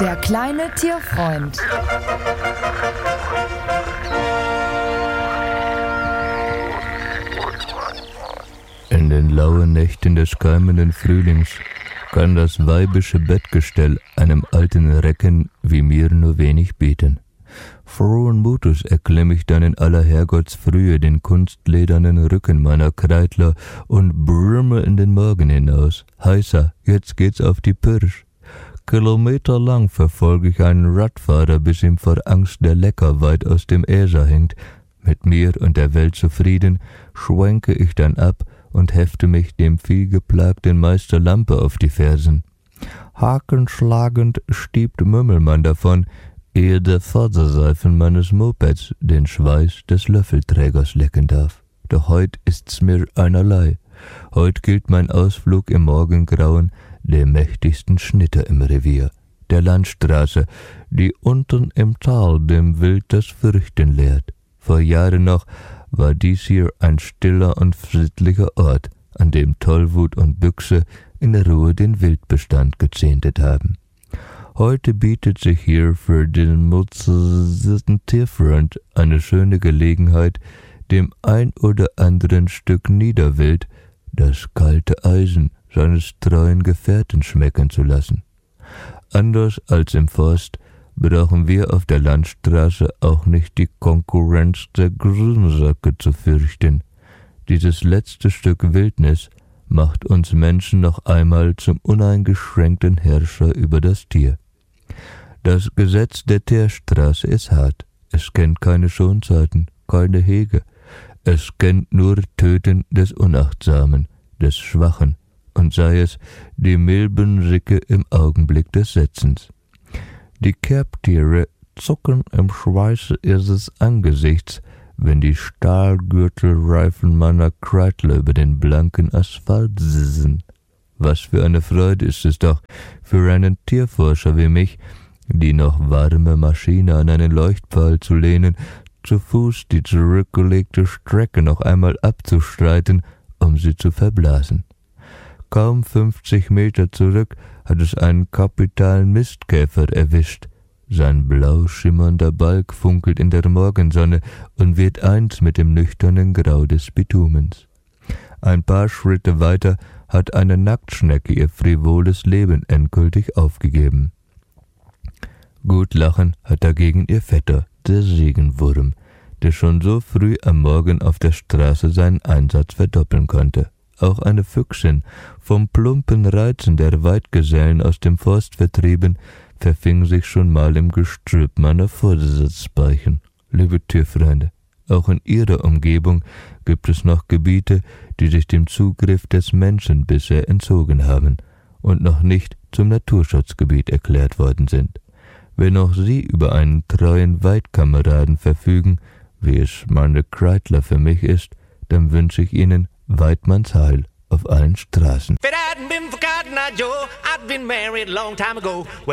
Der kleine Tierfreund. In den lauen Nächten des keimenden Frühlings kann das weibische Bettgestell einem alten Recken wie mir nur wenig bieten. Frohen Mutes erklemm ich dann in aller Herrgottsfrühe den kunstledernen Rücken meiner Kreidler und brümme in den Morgen hinaus. Heißer, jetzt geht's auf die Pirsch. Kilometerlang verfolge ich einen Radfahrer, bis ihm vor Angst der Lecker weit aus dem Äser hängt. Mit mir und der Welt zufrieden, schwenke ich dann ab und hefte mich dem vielgeplagten Meister Lampe auf die Fersen. Hakenschlagend stiebt Mümmelmann davon, ehe der Vorderseifen meines Mopeds den Schweiß des Löffelträgers lecken darf. Doch heut ist's mir einerlei. Heut gilt mein Ausflug im Morgengrauen dem mächtigsten Schnitter im Revier, der Landstraße, die unten im Tal dem Wild das Fürchten lehrt. Vor Jahren noch war dies hier ein stiller und friedlicher Ort, an dem Tollwut und Büchse in Ruhe den Wildbestand gezehntet haben. Heute bietet sich hier für den motorisierten Tierfreund eine schöne Gelegenheit, dem ein oder anderen Stück Niederwild das kalte Eisen seines treuen Gefährten schmecken zu lassen. Anders als im Forst brauchen wir auf der Landstraße auch nicht die Konkurrenz der Grünsäcke zu fürchten. Dieses letzte Stück Wildnis macht uns Menschen noch einmal zum uneingeschränkten Herrscher über das Tier. Das Gesetz der Teerstraße ist hart. Es kennt keine Schonzeiten, keine Hege. Es kennt nur Töten des Unachtsamen, des Schwachen, und sei es die Milbensicke im Augenblick des Setzens. Die Kerbtiere zucken im Schweiße ihres Angesichts, wenn die Stahlgürtelreifen meiner Kreidler über den blanken Asphalt sissen. Was für eine Freude ist es doch für einen Tierforscher wie mich, die noch warme Maschine an einen Leuchtpfahl zu lehnen, zu Fuß die zurückgelegte Strecke noch einmal abzustreiten, um sie zu verblasen. Kaum 50 Meter zurück hat es einen kapitalen Mistkäfer erwischt. Sein blau schimmernder Balg funkelt in der Morgensonne und wird eins mit dem nüchternen Grau des Bitumens. Ein paar Schritte weiter hat eine Nacktschnecke ihr frivoles Leben endgültig aufgegeben. Gut lachen hat dagegen ihr Vetter, der Segenwurm, der schon so früh am Morgen auf der Straße seinen Einsatz verdoppeln konnte. Auch eine Füchsin, vom plumpen Reizen der Weidgesellen aus dem Forst vertrieben, verfing sich schon mal im Gestrüpp meiner Vordersitzspeichen. Liebe Tierfreunde, auch in Ihrer Umgebung gibt es noch Gebiete, die sich dem Zugriff des Menschen bisher entzogen haben und noch nicht zum Naturschutzgebiet erklärt worden sind. Wenn auch Sie über einen treuen Weidkameraden verfügen, wie es meine Kreidler für mich ist, dann wünsche ich Ihnen Weidmanns Heil auf allen Straßen. If it hadn't been for Cotton Eye Joe, I'd been married a long time ago.